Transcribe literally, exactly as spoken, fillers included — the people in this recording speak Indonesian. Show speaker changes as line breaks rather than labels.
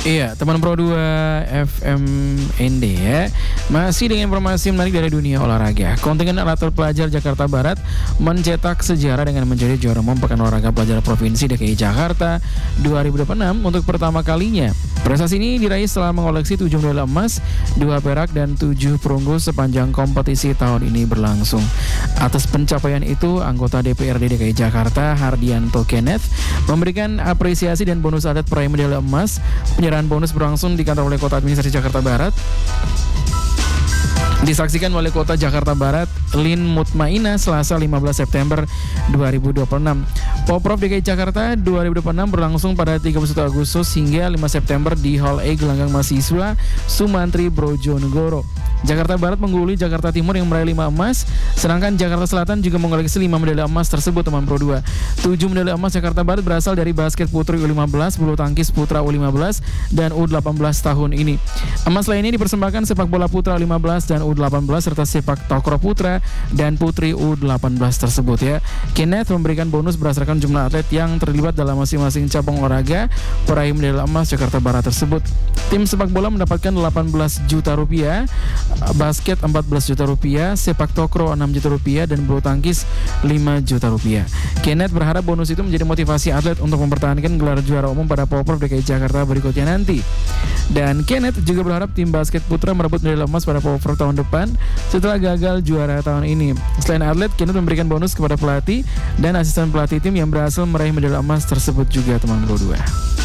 Iya, teman Pro dua F M N D ya. Masih dengan informasi menarik dari dunia olahraga. Kontingen atlet pelajar Jakarta Barat mencetak sejarah dengan menjadi juara umum Pekan Olahraga Pelajar Provinsi D K I Jakarta dua ribu dua puluh enam untuk pertama kalinya. Prestasi ini diraih setelah mengoleksi tujuh medali emas, dua perak dan tujuh perunggu sepanjang kompetisi tahun ini berlangsung. Atas pencapaian itu, anggota D P R D D K I Jakarta Hardianto Kenneth memberikan apresiasi dan bonus atlet peraih medali emas. Penyerahan bonus berlangsung di kantor Wali Kota Administrasi Jakarta Barat. Disaksikan Wali Kota Jakarta Barat Lin Mutmaina Selasa lima belas September dua ribu dua puluh enam. Poprov D K I Jakarta dua ribu dua puluh enam berlangsung pada tiga puluh satu Agustus hingga lima September di Hall E Gelanggang Mahasiswa Sumantri Brojonegoro. Jakarta Barat mengungguli Jakarta Timur yang meraih lima emas, sedangkan Jakarta Selatan juga mengoleksi lima medali emas tersebut teman Pro dua. tujuh medali emas Jakarta Barat berasal dari basket putri U lima belas, bulu tangkis putra U lima belas, dan U delapan belas tahun ini. Emas lainnya dipersembahkan sepak bola putra U lima belas dan U delapan belas serta sepak takraw putra dan putri U delapan belas tersebut ya. Kenneth memberikan bonus berdasarkan jumlah atlet yang terlibat dalam masing-masing cabang olahraga peraih medali emas Jakarta Barat tersebut. Tim sepak bola mendapatkan delapan belas juta rupiah, basket empat belas juta rupiah, sepak takraw enam juta rupiah, dan bulu tangkis lima juta rupiah. Kenneth berharap bonus itu menjadi motivasi atlet untuk mempertahankan gelar juara umum pada Poprov D K I Jakarta berikutnya nanti. Dan Kenneth juga berharap tim basket putra merebut medali emas pada Poprov tahun depan setelah gagal juara tahun ini. Selain atlet, Kenneth memberikan bonus kepada pelatih dan asisten pelatih tim yang berhasil meraih medali emas tersebut juga teman Pro dua.